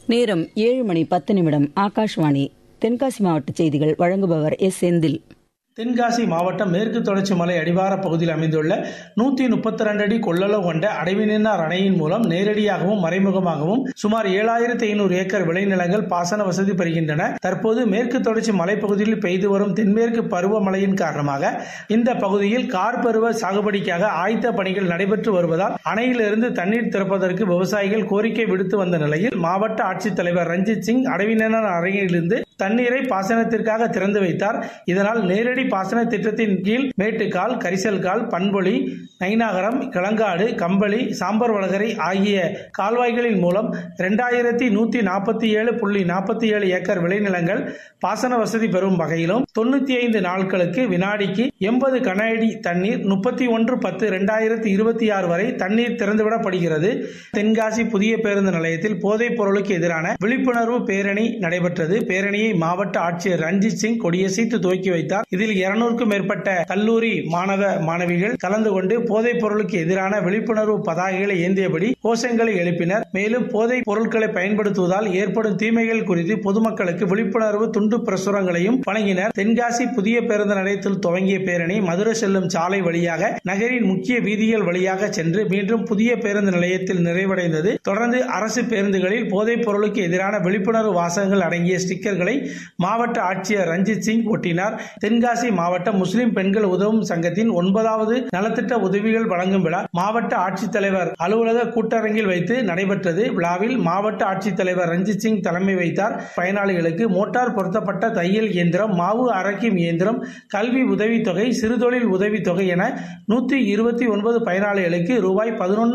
நேரம் 7:10 ஆகாஷ்வாணி தென்காசி மாவட்ட செய்திகள் வழங்குபவர் எஸ். செந்தில். தென்காசி மாவட்டம் மேற்கு தொடர்ச்சி மலை அடிவார பகுதியில் அமைந்துள்ள 132 அடி கொள்ளளவு கொண்ட அடைவினார் அணையின் மூலம் நேரடியாகவும் மறைமுகமாகவும் சுமார் 7500 ஏக்கர் விளைநிலங்கள் பாசன வசதி பெறுகின்றன. தற்போது மேற்கு தொடர்ச்சி மலைப்பகுதியில் பெய்து வரும் தென்மேற்கு பருவமழையின் காரணமாக இந்த பகுதியில் கார் பருவ சாகுபடிக்காக ஆயத்த பணிகள் நடைபெற்று வருவதால் அணையிலிருந்து தண்ணீர் திறப்பதற்கு விவசாயிகள் கோரிக்கை விடுத்து வந்த நிலையில் மாவட்ட ஆட்சித்தலைவர் ரஞ்சித் சிங் அடைவினார் அணையிலிருந்து தண்ணீரை பாசனத்திற்காக திறந்து வைத்தார். இதனால் நேரடி பாசன திட்டத்தின் கீழ் மேட்டுக்கால், கரிசல்கால், பண்பொழி, நைனாகரம், கிளங்காடு, கம்பளி, சாம்பர் வளகரை ஆகிய கால்வாய்களின் மூலம் 2147.47 ஏக்கர் விளைநிலங்கள் பாசன வசதி பெறும் வகையிலும் 95 நாட்களுக்கு வினாடிக்கு 80 கன அடி தண்ணீர் 31/10/2026 வரை தண்ணீர் திறந்துவிடப்படுகிறது. தென்காசி புதிய பேருந்து நிலையத்தில் போதைப் பொருளுக்கு எதிரான விழிப்புணர்வு பேரணி நடைபெற்றது. பேரணியை மாவட்ட ஆட்சியர் ரஞ்சித் சிங் கொடியசைத்து துவக்கி வைத்தார். இதில் 200க்கும் மேற்பட்ட கல்லூரி மாணவ மாணவிகள் கலந்து கொண்டு போதைப் பொருளுக்கு எதிரான விழிப்புணர்வு பதாகைகளை ஏந்தியபடி கோஷங்களை எழுப்பினர். மேலும் போதைப் பொருட்களை பயன்படுத்துவதால் ஏற்படும் தீமைகள் குறித்து பொதுமக்களுக்கு விழிப்புணர்வு துண்டு பிரசுரங்களையும் வழங்கினர். தென்காசி புதிய பேருந்து நிலையத்தில் துவங்கிய பேரணி மதுரை செல்லும் சாலை வழியாக நகரின் முக்கிய வீதிகள் வழியாக சென்று மீண்டும் புதிய பேருந்து நிலையத்தில் நிறைவடைந்தது. தொடர்ந்து அரசு பேருந்துகளில் போதைப் பொருளுக்கு எதிரான விழிப்புணர்வு வாசகங்கள் அடங்கிய ஸ்டிக்கர்களை மாவட்ட ஆட்சியர் ரஞ்சித் சிங் ஒட்டினார். தென்காசி மாவட்ட முஸ்லிம் பெண்கள் உதவும் சங்கத்தின் 9வது நலத்திட்ட உதவிகள் வழங்கும் விழா மாவட்ட ஆட்சித்தலைவர் அலுவலக கூட்டரங்கில் வைத்து நடைபெற்றது. விழாவில் மாவட்ட ஆட்சித்தலைவர் ரஞ்சித் சிங் தலைமை வைத்தார். பயனாளிகளுக்கு மோட்டார் பொருத்தப்பட்ட தையல் இயந்திரம், மாவு அரைக்கும் இயந்திரம், கல்வி உதவித்தொகை, சிறுதொழில் உதவித்தொகை என 129 பயனாளிகளுக்கு ரூபாய்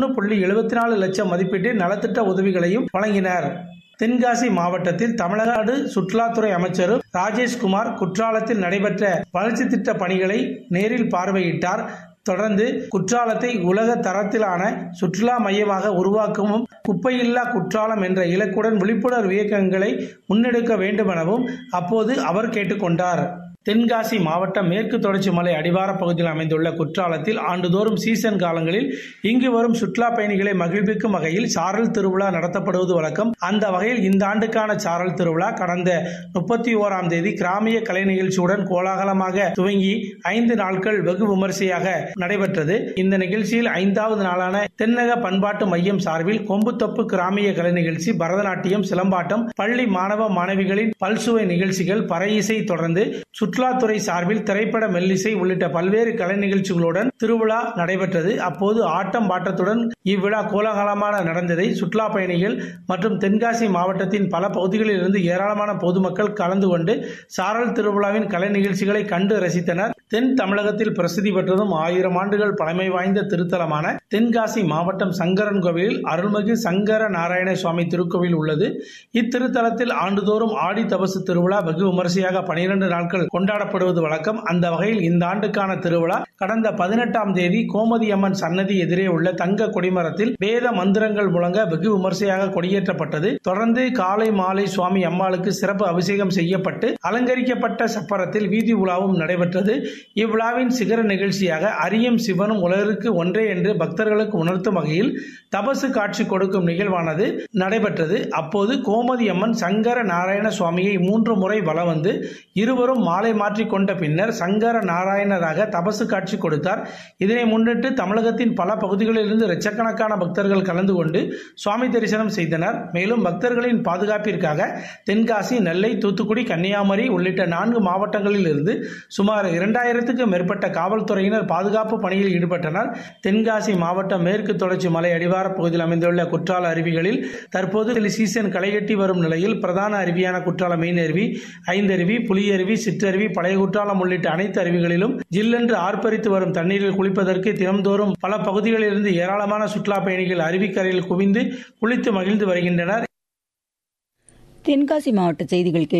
11.74 லட்சம் மதிப்பீட்டில் நலத்திட்ட உதவிகளையும் வழங்கினர். தென்காசி மாவட்டத்தில் தமிழ்நாடு சுற்றுலாத்துறை அமைச்சர் ராஜேஷ்குமார் குற்றாலத்தில் நடைபெற்ற வளர்ச்சி திட்ட பணிகளை நேரில் பார்வையிட்டார். தொடர்ந்து குற்றாலத்தை உலக தரத்திலான சுற்றுலா மையமாக உருவாக்கவும் குப்பையில்லா குற்றாலம் என்ற இலக்குடன் விழிப்புணர்வு இயக்கங்களை முன்னெடுக்க வேண்டும் எனவும் அப்போது அவர் கேட்டுக்கொண்டார். தென்காசி மாவட்டம் மேற்கு தொடர்ச்சி மலை அடிவார பகுதியில் அமைந்துள்ள குற்றாலத்தில் ஆண்டுதோறும் சீசன் காலங்களில் இங்கு வரும் சுற்றுலா பயணிகளை மகிழ்விக்கும் வகையில் சாரல் திருவிழா நடத்தப்படுவது வழக்கம். அந்த வகையில் இந்த ஆண்டுக்கான சாரல் திருவிழா கடந்த 31ஆம் தேதி கிராமிய கலை நிகழ்ச்சியுடன் கோலாகலமாக துவங்கி 5 நாட்கள் வெகு விமரிசையாக நடைபெற்றது. இந்த நிகழ்ச்சியில் 5வது நாளான தென்னக பண்பாட்டு மையம் சார்பில் கொம்புத்தொப்பு கிராமிய கலை நிகழ்ச்சி, பரதநாட்டியம், சிலம்பாட்டம், பள்ளி மாணவ மாணவிகளின் பல்சுவை நிகழ்ச்சிகள், பறை இசை, தொடர்ந்து சுற்றுலாத்துறை சார்பில் திரைப்பட, மெல்லிசை உள்ளிட்ட பல்வேறு கலை நிகழ்ச்சிகளுடன் திருவிழா நடைபெற்றது. அப்போது ஆட்டம் பாட்டத்துடன் இவ்விழா கோலாகலமாக நடந்ததை சுற்றுலா பயணிகள் மற்றும் தென்காசி மாவட்டத்தின் பல பகுதிகளில் இருந்து ஏராளமான பொதுமக்கள் கலந்து கொண்டு சாரல் திருவிழாவின் கலை நிகழ்ச்சிகளை கண்டு ரசித்தனர். தென் தமிழகத்தில் பிரசித்தி பெற்றதும் 1000 ஆண்டுகள் பழமை வாய்ந்த திருத்தலமான தென்காசி மாவட்டம் சங்கரன் கோவிலில் அருள்மிகு சங்கர நாராயண சுவாமி திருக்கோவில் உள்ளது. இத்திருத்தலத்தில் ஆண்டுதோறும் ஆடி தபசு திருவிழா வெகு விமரிசையாக 12 நாட்கள் கொண்டாடப்படுவது வழக்கம். அந்த வகையில் இந்த ஆண்டுக்கான திருவிழா கடந்த 18ஆம் தேதி கோமதி அம்மன் சன்னதி எதிரே உள்ள தங்க கொடிமரத்தில் வேத மந்திரங்கள் முழங்க வெகு விமரிசையாக கொடியேற்றப்பட்டது. தொடர்ந்து காலை மாலை சுவாமி அம்மாளுக்கு சிறப்பு அபிஷேகம் செய்யப்பட்டு அலங்கரிக்கப்பட்ட சப்பரத்தில் வீதி உலாவும் நடைபெற்றது. இவ்விழாவின் சிகர நிகழ்ச்சியாக அரியும் சிவனும் உலகிற்கு ஒன்றே என்று பக்தர்களுக்கு உணர்த்தும் வகையில் தபசு காட்சி கொடுக்கும் நிகழ்வானது நடைபெற்றது. அப்போது கோமதி அம்மன் சங்கர நாராயண சுவாமியை 3 முறை வலம் வந்து இருவரும் மாலை மாற்றிக் கொண்ட பின்னர் சங்கர நாராயணராக தபசு காட்சி கொடுத்தார். இதனை முன்னிட்டு தமிழகத்தின் பல பகுதிகளில் இருந்து லட்சக்கணக்கான பக்தர்கள் கலந்து கொண்டு சுவாமி தரிசனம் செய்தனர். மேலும் பக்தர்களின் பாதுகாப்பிற்காக தென்காசி, நெல்லை, தூத்துக்குடி, கன்னியாகுமரி உள்ளிட்ட 4 மாவட்டங்களில் இருந்து சுமார் 2000க்கும் மேற்பட்ட காவல்துறையினர் பாதுகாப்பு பணியில் ஈடுபட்டனர். தென்காசி மாவட்டம் மேற்கு தொடர்ச்சி மலை அடிவார பகுதியில் அமைந்துள்ள குற்றால அருவிகளில் தற்போது சீசன் களைகட்டி வரும் நிலையில் பிரதான அருவியான குற்றால மெயின் அருவி, ஐந்தருவி, புலியருவி, சிற்றருவி, பழைய குற்றாலம் உள்ளிட்ட அனைத்து அருவிகளிலும் ஜில்லென்று ஆர்ப்பரித்து வரும் தண்ணீரில் குளிப்பதற்கு தினம்தோறும் பல பகுதிகளில் இருந்து ஏராளமான சுற்றுலா பயணிகள் அருவிக்கரையில் குவிந்து குளித்து மகிழ்ந்து வருகின்றனர். தென்காசி மாவட்ட செய்திகள்